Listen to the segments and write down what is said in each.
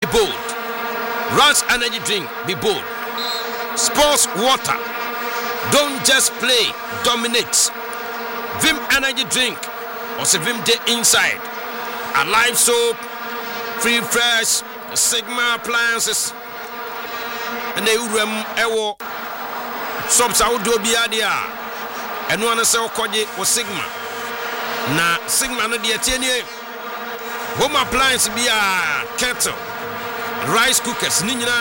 bold. Rush energy drink, be bold. Sports water, don't just play, dominate. Vim energy drink, also Vim Day inside. Alive soap, free fresh, Sigma appliances. And they would ewo subs out do be adia. And one say okoje was Sigma. Na Sigma no de tienie. Home appliance be a kettle, rice cookers, ninyina.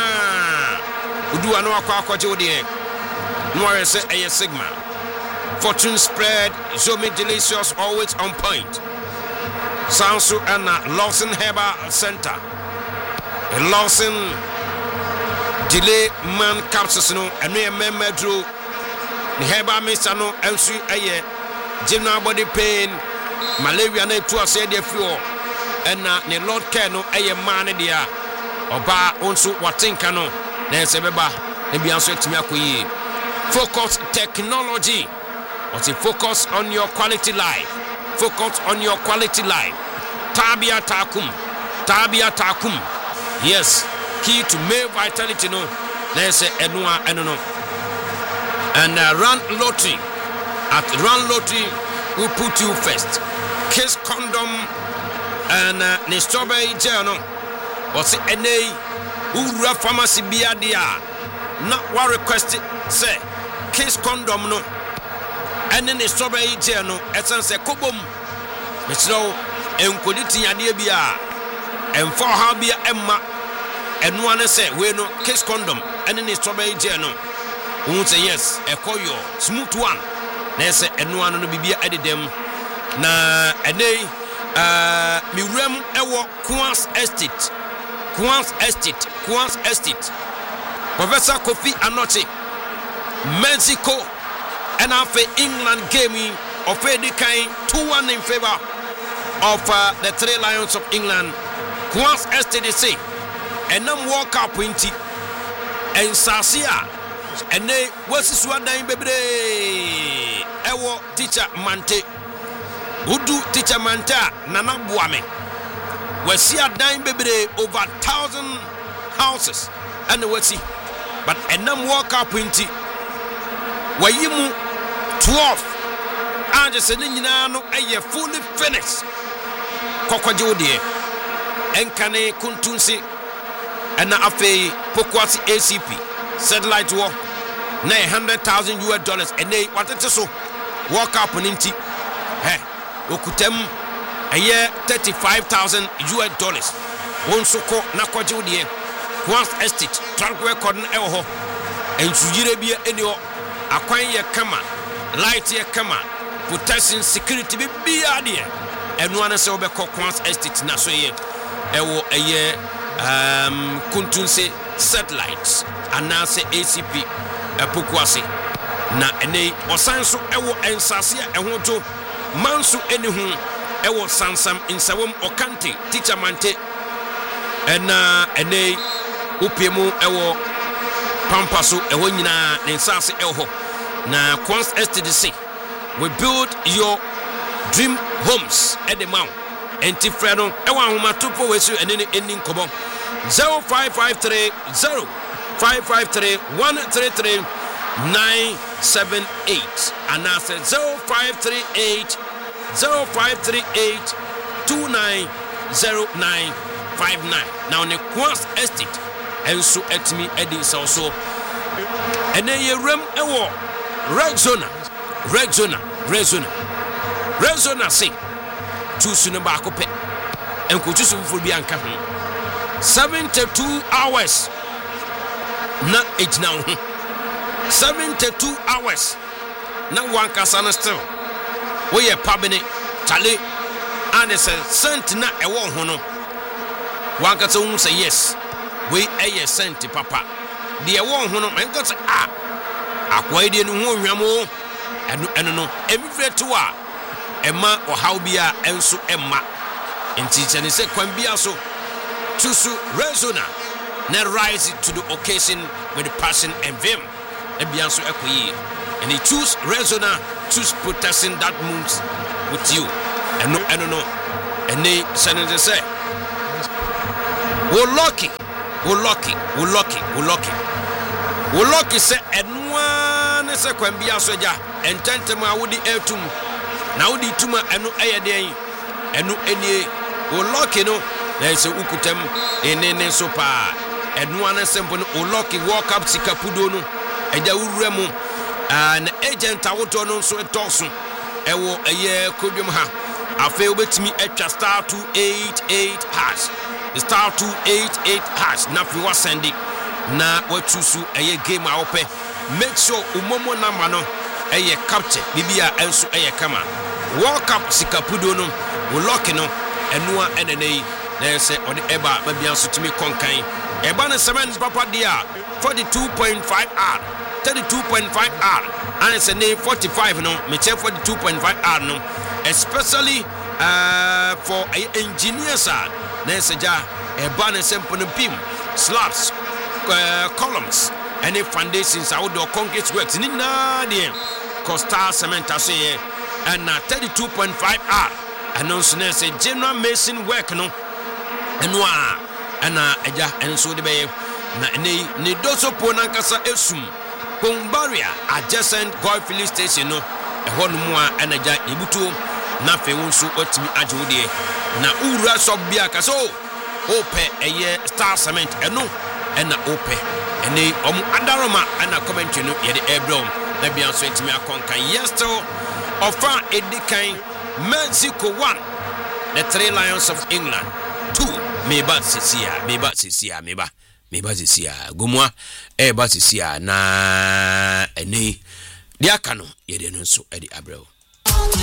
Udu anu akwaje ode. No say a Sigma. Fortune spread, Zomi delicious, always on point. Sansu and Lawson Herbal Center. Lawson delay man capsules no and me medro. The Herbal Mister no MC aye. General body pain, malaria na to say the fuel. And the Lord care no aye man dia. Oba onso watinka no. Na se beba na bi anso etimi akoyi. Focus technology. Or say focus on your quality life. Focus on your quality life. Tabia Takum. Tabia Takum. Yes. Key to male vitality no. Let's say Enua Enono. And Run Lottery. At Run Lottery, we put you first. Kiss condom and the strawberry journal. Or say NA Ura Pharmacy Biadia. Not what requested say Kiss condom no. And then the strawberry journal, essence a cobum. Mr. Encoliti Adibia and for Habia Emma. And one say, we no Kiss condom, and then the strawberry journal. Won't say yes, a coyo, smooth one. They say, and one on the Bibia added them. Na a day, Mirem Ewa Quans Estate. Quans Estate, Quans Estate. Professor Kofi Anoche, Mexico. And after England gaming of the kind 2-1 in favor of the Three Lions of England. Quans STDC and them walk up into and Sasia and they was this one name baby. Ewo teacher Mante Udu teacher Manta Nana Buame. We see a dime baby over 1,000 houses and we see, but and them walk up into where you 12 and just saying no a fully finished Kokojodie Enkane Kuntunsi and Afe Pokwasi ACP satellite war $900,000 US and they wanted to so walk up on inti hey Okutem a year $35,000 US one so called Nakojodie Quans Estate track record eho and Sujirabia anyo Akwanya Kama light here come on protection security be idea and one say obeko Quans Estate na so ye ewo eye kuntunse satellites and now say ACP epokwase na ene osan so ewo ensase eho to manso enihu ewo sansam insawom okante teacher Mante and ene upiemu ewo pampaso ewo nyina ensase eho. Now, Quans STDC, we build your dream homes at the mount. And Tifrano, Ewa Humatupo Wesu and any ending Kobo 0553 0553 133 978. And I said 0538 0538 290959. Now, the Quans Estate, and so at me, Eddie also. And then you rem Ewa. Rexona say two sooner back up and could just for be uncapping 72 hours. Not it now 72 hours. Now one casana still. We are pabine Charlie and it's a cent not a one hono. One can say yes. We a cent papa. The one hono and got Aquadi and Wamo and no every 2 hours. Emma or Haubia and so Emma. And teacher is a Quambiaso Tusu Rezona. Now rise to the occasion with the passion and vim. And Bianso Equi. And he choose Rezona, choose protection that moves with you. And no, and they send it to say. Woloki se enwa ne se kwambia soja ententem a wodi etum na wodi tuma enu eyeden enu enie Woloki no na se ukutam enene so pa enwa ne sempo no Woloki World Cup sikapudo no eja wurura mu na agent awoto no so etoso ewo eye kodwom ha afa obetimi etwa star 288 hash star 288 hash na fi wasendi na watusu eye game a ope make sure umomo number no eye capture bibia enso eye kama World Cup sikapudo no Woloki no enua enenei na se ode eba babia so timi konkan eba na 7 papa dia 42.5R 32.5R and say 45 no me check 42.5R no especially for engineers na say ja eba na sempo no pim slabs columns and foundations outdoor concrete works ni na de Coastal Cement say and 32.5R announce na say general mason work no enwa ana eja enso de be na ni doso po na nkasa esum Bombaria adjacent Gold Filling Station no ehon mu a enaja ebuto na fe wonso otimi agewode na ura so bia ka so ope eye Star Cement eno ena ope ene omu adaroma ana commentary no ye de ebrom na bia so etimi akonkan yesterday ofa edikan Mexico 1 the 3 Lions of England 2 meba sisia gumwa ba sisia na eni diaka no ye de no so edi abrel